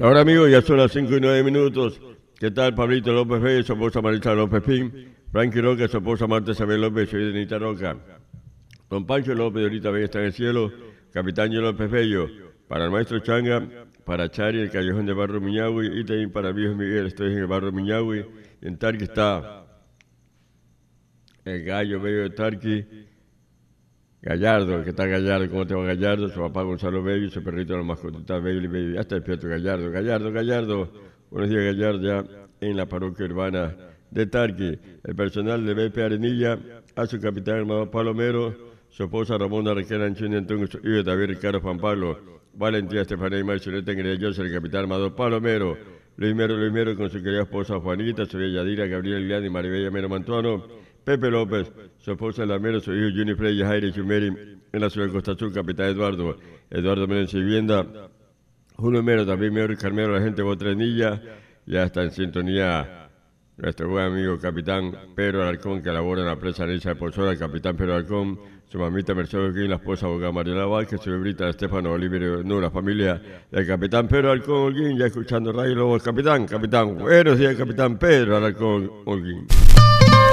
Ahora, amigos, ya son las 5:09. ¿Qué tal, Pablito López Bello, su esposa Marisa López Pin? Frankie Roca, su esposa Marta Isabel López, soy de Nita Roca. Don Pancho López de Ahorita Bella está en el cielo. Capitán Yo López Bello. Para el maestro Changa, para Chari, el Callejón de Barro Miñahui, y también para el viejo Miguel, estoy en el Barro Miñahui. Y en Tarqui está el gallo bello de Tarqui, Gallardo, ¿qué tal Gallardo? ¿Cómo te va Gallardo? Su papá Gonzalo Bello y su perrito la mascotita Baby. Ya está despierto Gallardo. Gallardo. Buenos días Gallardo, ya en la parroquia urbana de Tarqui. El personal de BP Arenilla, a su capitán Armado Palomero, su esposa Ramona Requena Anchuni Antonio, su hijo David Ricardo Juan Pablo, Valentía Estefanía y Marceleta Ingreyosa, el capitán Armado Palomero, Luis Mero con su querida esposa Juanita, su bella Yadira, Gabriel Ilián y Maribella Mero Mantuano, Pepe López, su esposa Lamero, su hijo Juni Frey, Jaire Chumeri, en la ciudad de Costa Azul, capitán Eduardo Merencio Vivienda, Julio Mero, también Mero y Carmelo, la gente de Botrenilla, ya está en sintonía nuestro buen amigo capitán Pedro Alarcón, que labora en la presa Alicia de Pozora, el capitán Pedro Alarcón, su mamita Mercedes Holguín, la esposa abogada Mariela Vázquez, su bebrita Estefano Oliverio, no, la familia del capitán Pedro Alarcón Holguín, ya escuchando Radio Lobo, capitán, buenos días capitán Pedro Alarcón Holguín.